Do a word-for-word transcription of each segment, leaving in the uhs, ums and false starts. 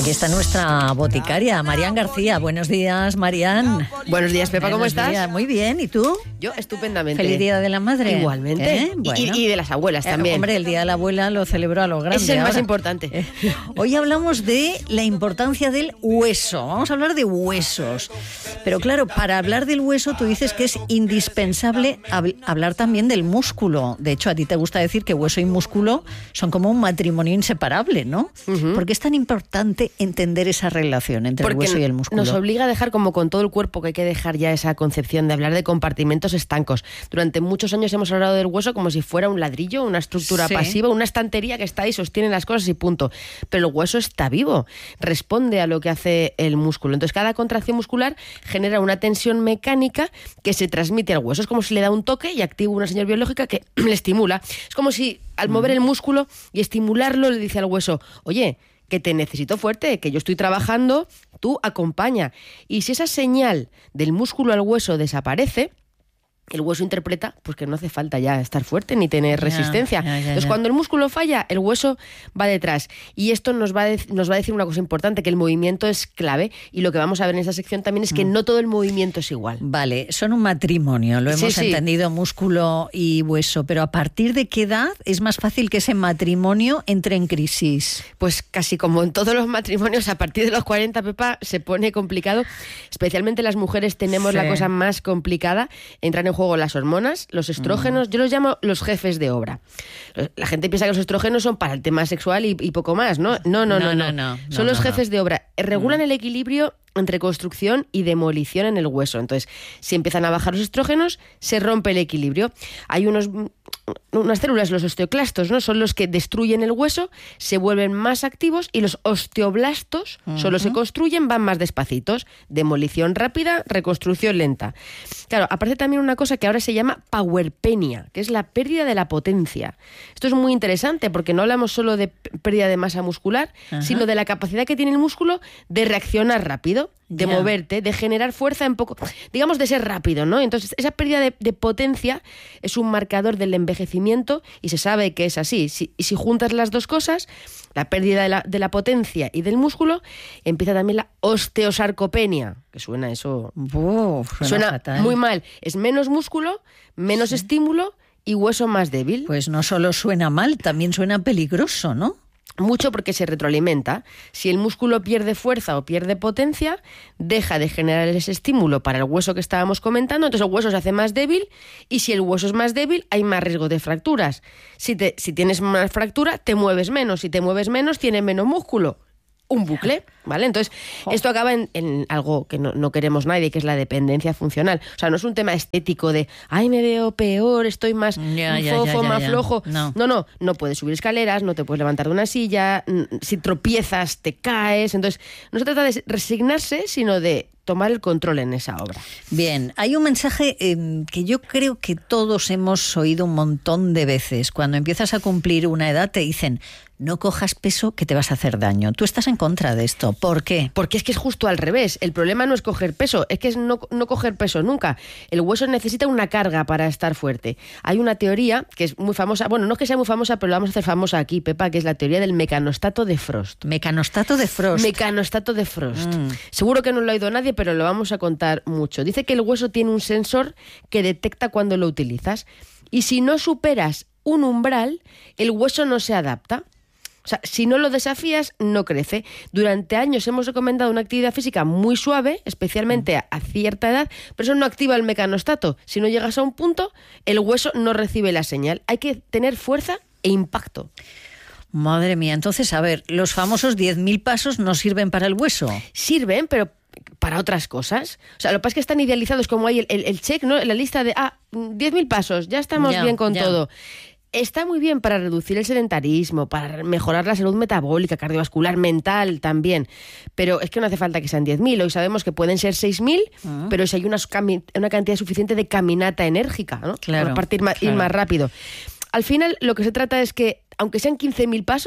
Aquí está nuestra boticaria, Marian García. Buenos días, Marian. Buenos días, Pepa, ¿cómo Buenos estás? Días. Muy bien, ¿y tú? Yo estupendamente. Feliz Día de la Madre. Igualmente. ¿Eh? Bueno. Y, y de las abuelas Eh, también. hombre, el Día de la Abuela lo celebro a lo grande. Es el más ahora. importante. Eh, hoy hablamos de la importancia del hueso. Vamos a hablar de huesos. Pero claro, para hablar del hueso tú dices que es indispensable hab- hablar también del músculo. De hecho, a ti te gusta decir que hueso y músculo son como un matrimonio inseparable, ¿no? Uh-huh. ¿Por qué es tan importante entender esa relación entre Porque el hueso y el músculo? nos obliga a dejar, como con todo el cuerpo, que hay que dejar ya esa concepción de hablar de compartimentos estancos. Durante muchos años hemos hablado del hueso como si fuera un ladrillo, una estructura Sí. pasiva, una estantería que está ahí, sostiene las cosas y punto. Pero el hueso está vivo, responde a lo que hace el músculo. Entonces, cada contracción muscular genera una tensión mecánica que se transmite al hueso. Es como si le da un toque y activa una señal biológica que le estimula. Es como si al mover el músculo y estimularlo le dice al hueso, oye, que te necesito fuerte, que yo estoy trabajando, tú acompaña. Y si esa señal del músculo al hueso desaparece, el hueso interpreta pues que no hace falta ya estar fuerte ni tener Ya, resistencia. ya, ya, Entonces, ya. cuando el músculo falla, el hueso va detrás. Y esto nos va, a de- nos va a decir una cosa importante, que el movimiento es clave. Y lo que vamos a ver en esta sección también es que Mm. no todo el movimiento es igual. Vale, son un matrimonio, lo Sí, hemos sí. entendido, músculo y hueso, pero ¿a partir de qué edad es más fácil que ese matrimonio entre en crisis? Pues casi como en todos los matrimonios, a partir de los cuarenta, Pepa, se pone complicado. Especialmente las mujeres tenemos Sí. la cosa más complicada. Entran en juego las hormonas, los estrógenos. Yo los llamo los jefes de obra. La gente piensa que los estrógenos son para el tema sexual y, y poco más, ¿no? No, no, No, no. no, no. no, Son no, los no, jefes de obra. Regulan el equilibrio entre construcción y demolición en el hueso. Entonces, si empiezan a bajar los estrógenos, se rompe el equilibrio. Hay unos, unas células, los osteoclastos, ¿no? Son los que destruyen el hueso, se vuelven más activos, y los osteoblastos Ujú. solo se construyen, van más despacitos. Demolición rápida, reconstrucción lenta. Claro, aparece también una cosa que ahora se llama pauerpenia, que es la pérdida de la potencia. Esto es muy interesante porque no hablamos solo de p- pérdida de masa muscular, Ajá. sino de la capacidad que tiene el músculo de reaccionar rápido, de Ya. moverte, de generar fuerza en poco, digamos, de ser rápido, ¿no? Entonces, esa pérdida de, de potencia es un marcador del envejecimiento y se sabe que es así. Si, y si juntas las dos cosas, la pérdida de la, de la potencia y del músculo, empieza también la osteosarcopenia, que suena eso... Uf, suena Suena fatal. muy mal. Es menos músculo, menos estímulo y hueso más débil. Pues no solo suena mal, también suena peligroso, ¿no? Mucho porque se retroalimenta. Si el músculo pierde fuerza o pierde potencia, deja de generar ese estímulo para el hueso que estábamos comentando, entonces el hueso se hace más débil, y si el hueso es más débil, hay más riesgo de fracturas. Si, te, si tienes más fractura, te mueves menos. Si te mueves menos, tienes menos músculo. Un bucle, ¿vale? Entonces, esto acaba en, en algo que no, no queremos nadie, que es la dependencia funcional. O sea, no es un tema estético de, ay, me veo peor, estoy más Ya, ya, fofo, ya, ya, más ya. flojo. No. No, no, no puedes subir escaleras, no te puedes levantar de una silla, mm, si tropiezas te caes. Entonces, no se trata de resignarse, sino de tomar el control en esa obra. Bien, hay un mensaje eh, que yo creo que todos hemos oído un montón de veces. Cuando empiezas a cumplir una edad te dicen, no cojas peso que te vas a hacer daño. Tú estás en contra de esto. ¿Por qué? Porque es que es justo al revés. El problema no es coger peso, es que es no, no coger peso nunca. El hueso necesita una carga para estar fuerte. Hay una teoría que es muy famosa, bueno, no es que sea muy famosa, pero la vamos a hacer famosa aquí, Pepa, que es la teoría del mecanostato de Frost. Mecanostato de Frost. Mecanostato de Frost. Mm. Seguro que no lo ha oído nadie, pero lo vamos a contar mucho. Dice que el hueso tiene un sensor que detecta cuando lo utilizas, y si no superas un umbral, el hueso no se adapta. O sea, si no lo desafías, no crece. Durante años hemos recomendado una actividad física muy suave, especialmente a, a cierta edad, pero eso no activa el mecanostato. Si no llegas a un punto, el hueso no recibe la señal. Hay que tener fuerza e impacto. Madre mía, entonces, a ver, los famosos diez mil pasos no sirven para el hueso. Sirven, pero para otras cosas. O sea, lo que pasa es que están idealizados, como hay el, el, el check, ¿no? La lista de, ah, diez mil pasos, ya estamos Ya, bien con ya. todo. Está muy bien para reducir el sedentarismo, para mejorar la salud metabólica, cardiovascular, mental también. Pero es que no hace falta que sean diez mil. Hoy sabemos que pueden ser seis mil, Ah. pero si hay una, cami- una cantidad suficiente de caminata enérgica, ¿no? Claro, Para partir más, claro. ir más rápido. Al final, lo que se trata es que, aunque sean quince mil pasos,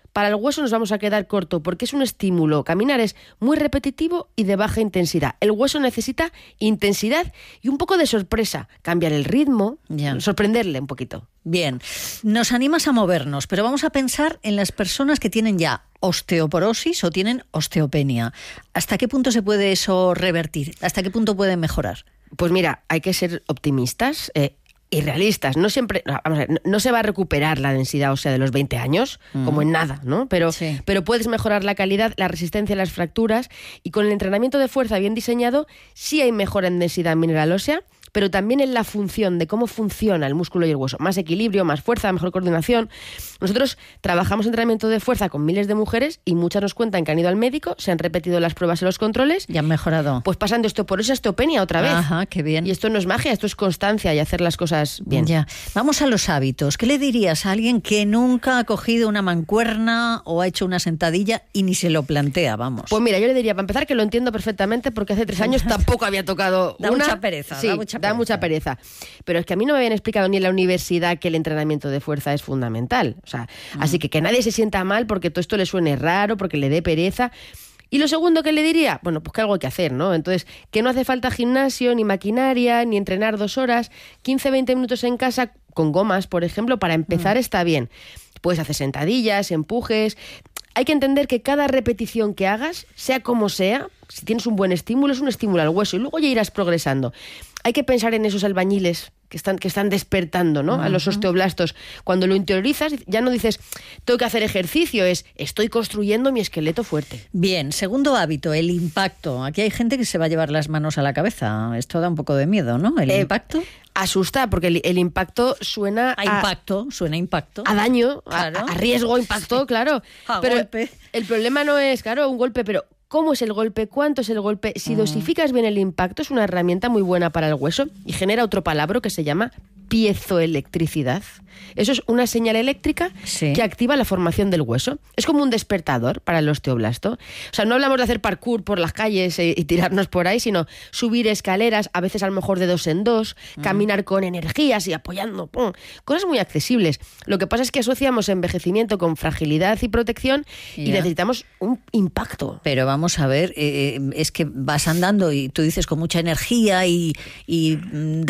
para el hueso nos vamos a quedar corto porque es un estímulo. Caminar es muy repetitivo y de baja intensidad. El hueso necesita intensidad y un poco de sorpresa. Cambiar el ritmo, ya. sorprenderle un poquito. Bien, nos animas a movernos, pero vamos a pensar en las personas que tienen ya osteoporosis o tienen osteopenia. ¿Hasta qué punto se puede eso revertir? ¿Hasta qué punto puede mejorar? Pues mira, hay que ser optimistas eh, y realistas. No siempre, no, vamos a ver, no, no se va a recuperar la densidad ósea de los veinte años, mm. como en nada, ¿no? Pero, sí. pero puedes mejorar la calidad, la resistencia a las fracturas, y con el entrenamiento de fuerza bien diseñado sí hay mejora en densidad mineral ósea, pero también en la función de cómo funciona el músculo y el hueso. Más equilibrio, más fuerza, mejor coordinación. Nosotros trabajamos entrenamiento de fuerza con miles de mujeres y muchas nos cuentan que han ido al médico, se han repetido las pruebas y los controles. Y han mejorado. Pues pasan de osteoporosis a osteopenia otra vez. Ajá, qué bien. Y esto no es magia, esto es constancia y hacer las cosas bien. Ya. Vamos a los hábitos. ¿Qué le dirías a alguien que nunca ha cogido una mancuerna o ha hecho una sentadilla y ni se lo plantea, vamos? Pues mira, yo le diría, para empezar, que lo entiendo perfectamente porque hace tres años tampoco había tocado da una. Mucha pereza, sí, da mucha Da mucha pereza. Pero es que a mí no me habían explicado ni en la universidad que el entrenamiento de fuerza es fundamental. O sea, mm. así que que nadie se sienta mal porque todo esto le suene raro, porque le dé pereza. Y lo segundo que le diría, bueno, pues que algo hay que hacer, ¿no? Entonces, que no hace falta gimnasio, ni maquinaria, ni entrenar dos horas, quince, veinte minutos en casa con gomas, por ejemplo, para empezar mm. está bien. Puedes hacer sentadillas, empujes. Hay que entender que cada repetición que hagas, sea como sea, si tienes un buen estímulo, es un estímulo al hueso y luego ya irás progresando. Hay que pensar en esos albañiles que están, que están despertando, ¿no? Uh-huh. A los osteoblastos. Cuando lo interiorizas, ya no dices, tengo que hacer ejercicio, es, estoy construyendo mi esqueleto fuerte. Bien, segundo hábito, el impacto. Aquí hay gente que se va a llevar las manos a la cabeza. Esto da un poco de miedo, ¿no? El eh, impacto. Asusta, porque el, el impacto suena a... A impacto, suena a impacto. A daño, claro. a, a riesgo, impacto, sí. claro. A pero golpe. El problema no es, claro, un golpe, pero... ¿Cómo es el golpe? ¿Cuánto es el golpe? Si dosificas bien el impacto, es una herramienta muy buena para el hueso y genera otro palabra que se llama piezoelectricidad. Eso es una señal eléctrica sí. que activa la formación del hueso. Es como un despertador para el osteoblasto. O sea, no hablamos de hacer parkour por las calles y, y tirarnos por ahí, sino subir escaleras, a veces a lo mejor de dos en dos, mm. caminar con energías y apoyando. ¡Pum! Cosas muy accesibles. Lo que pasa es que asociamos envejecimiento con fragilidad y protección yeah. y necesitamos un impacto. Pero vamos a ver, eh, es que vas andando y tú dices con mucha energía y, y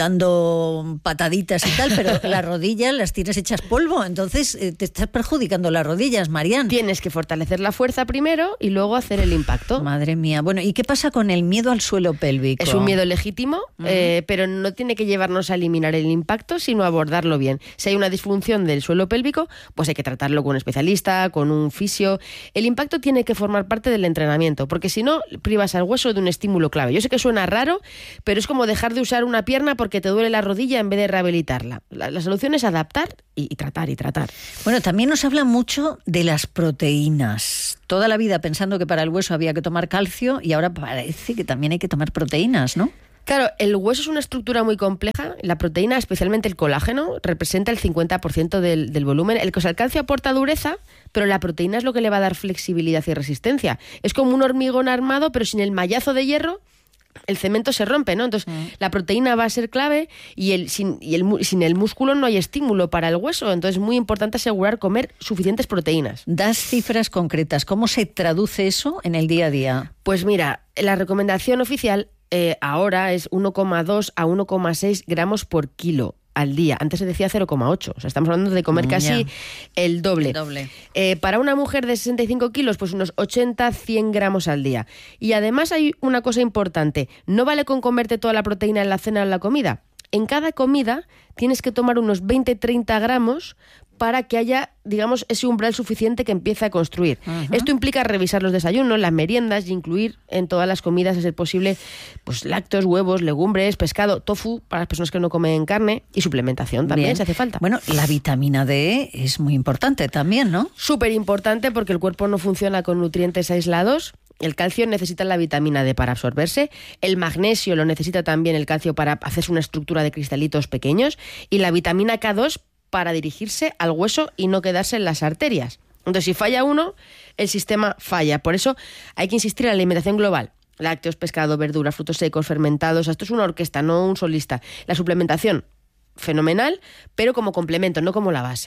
dando pataditas y tal, pero las rodillas las tienes hechas polvo, entonces eh, te estás perjudicando las rodillas, Marian. Tienes que fortalecer la fuerza primero y luego hacer el impacto. Madre mía. Bueno, ¿y qué pasa con el miedo al suelo pélvico? Es un miedo legítimo, uh-huh. eh, pero no tiene que llevarnos a eliminar el impacto, sino a abordarlo bien. Si hay una disfunción del suelo pélvico, pues hay que tratarlo con un especialista, con un fisio. El impacto tiene que formar parte del entrenamiento, porque si no, privas al hueso de un estímulo clave. Yo sé que suena raro, pero es como dejar de usar una pierna porque te duele la rodilla en vez de rehabilitarla. La, la solución es adaptar y, y tratar y tratar. Bueno, también nos hablan mucho de las proteínas. Toda la vida pensando que para el hueso había que tomar calcio y ahora parece que también hay que tomar proteínas, ¿no? Claro, el hueso es una estructura muy compleja. La proteína, especialmente el colágeno, representa el cincuenta por ciento del, del volumen. El, o sea, el calcio aporta dureza, pero la proteína es lo que le va a dar flexibilidad y resistencia. Es como un hormigón armado, pero sin el mallazo de hierro, el cemento se rompe, ¿no? Entonces, mm. la proteína va a ser clave y, el, sin, y el, sin el músculo no hay estímulo para el hueso. Entonces, es muy importante asegurar comer suficientes proteínas. Das cifras concretas. ¿Cómo se traduce eso en el día a día? Pues mira, la recomendación oficial eh, ahora es uno coma dos a uno coma seis gramos por kilo al día. Antes se decía cero coma ocho. O sea, estamos hablando de comer casi yeah. el doble. El doble. Eh, para una mujer de sesenta y cinco kilos, pues unos ochenta a cien gramos al día. Y además hay una cosa importante. No vale con comerte toda la proteína en la cena o en la comida. En cada comida tienes que tomar unos veinte a treinta gramos para que haya, digamos, ese umbral suficiente que empiece a construir. Uh-huh. Esto implica revisar los desayunos, las meriendas y incluir en todas las comidas, a ser posible, pues lácteos, huevos, legumbres, pescado, tofu para las personas que no comen carne y suplementación también, Bien. si hace falta. Bueno, la vitamina D es muy importante también, ¿no? Súper importante porque el cuerpo no funciona con nutrientes aislados. El calcio necesita la vitamina D para absorberse, el magnesio lo necesita también el calcio para hacerse una estructura de cristalitos pequeños y la vitamina K dos para dirigirse al hueso y no quedarse en las arterias. Entonces, si falla uno, el sistema falla. Por eso hay que insistir en la alimentación global. Lácteos, pescado, verduras, frutos secos, fermentados. Esto es una orquesta, no un solista. La suplementación, fenomenal, pero como complemento, no como la base.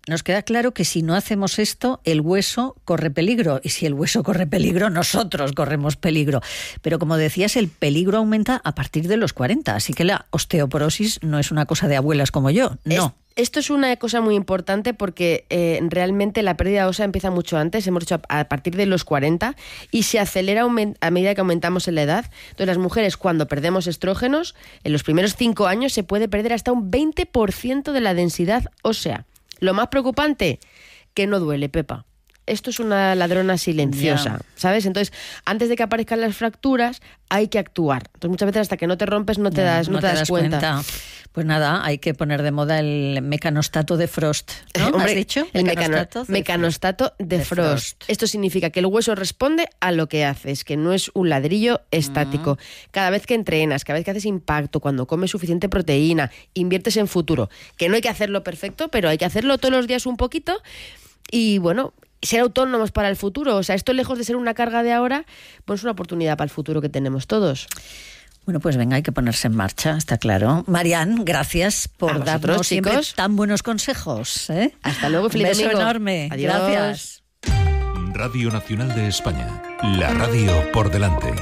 nos queda claro que si no hacemos esto, el hueso corre peligro. Y si el hueso corre peligro, nosotros corremos peligro. Pero como decías, el peligro aumenta a partir de los cuarenta. Así que la osteoporosis no es una cosa de abuelas como yo, no. Es... Esto es una cosa muy importante porque eh, realmente la pérdida ósea empieza mucho antes, hemos dicho a, a partir de los cuarenta, y se acelera aument- a medida que aumentamos en la edad. Entonces las mujeres, cuando perdemos estrógenos, en los primeros cinco años se puede perder hasta un veinte por ciento de la densidad ósea. Lo más preocupante, que no duele, Pepa. Esto es una ladrona silenciosa, yeah. ¿sabes? Entonces, antes de que aparezcan las fracturas, hay que actuar. Entonces, muchas veces hasta que no te rompes no te das, no, no te, te das, das cuenta. cuenta. Pues nada, hay que poner de moda el mecanostato de Frost, ¿no? Hombre, ¿has dicho? El mecanostato, de, mecanostato de, de Frost. Frost. Esto significa que el hueso responde a lo que haces, que no es un ladrillo estático. Uh-huh. Cada vez que entrenas, cada vez que haces impacto, cuando comes suficiente proteína, inviertes en futuro. Que no hay que hacerlo perfecto, pero hay que hacerlo todos los días un poquito. Y bueno, ser autónomos para el futuro. O sea, esto lejos de ser una carga de ahora, pues es una oportunidad para el futuro que tenemos todos. Bueno, pues venga, hay que ponerse en marcha, está claro. Marian, gracias por darnos siempre tan buenos consejos, ¿eh? Hasta luego, feliz Un beso domingo. enorme. Adiós. Gracias. Radio Nacional de España. La radio por delante.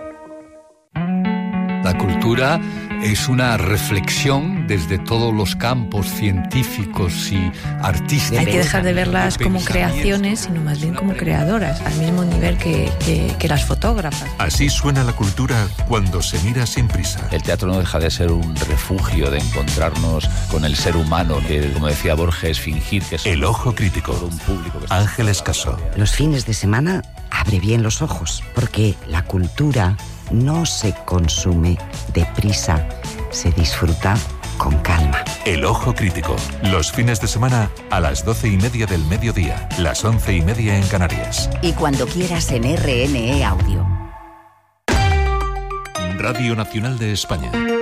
La cultura es una reflexión desde todos los campos científicos y artísticos. Hay que dejar de verlas como creaciones, sino más bien como creadoras, al mismo nivel que, que, que las fotógrafas. Así suena la cultura cuando se mira sin prisa. El teatro no deja de ser un refugio de encontrarnos con el ser humano, que, como decía Borges, fingir que es El Ojo Crítico. Un público que Ángeles Caso. Los fines de semana abre bien los ojos, porque la cultura no se consume deprisa, se disfruta con calma. El Ojo Crítico. Los fines de semana a las doce y media del mediodía, las once y media en Canarias. Y cuando quieras en R N E Audio. Radio Nacional de España.